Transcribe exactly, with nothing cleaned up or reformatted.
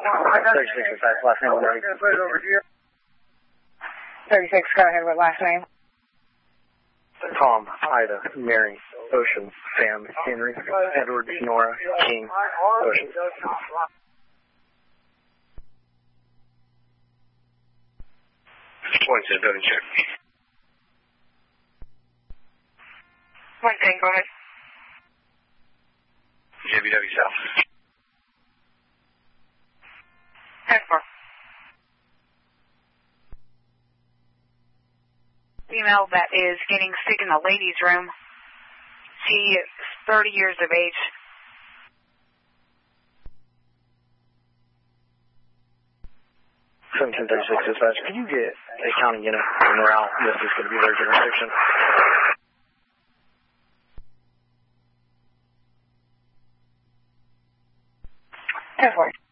thirty-six, dispatch, last name, whatever. thirty-six, go ahead with last name. Tom, Ida, Mary, Ocean, Sam, Henry, Edward, Nora, King, Ocean. One ten, building check. One ten, go ahead. J B W South. ten four. Female that is getting sick in the ladies' room. She is thirty years of age. seventeen thirty-six, dispatch. Can you get a county unit for morale? This is going to be their jurisdiction. ten four.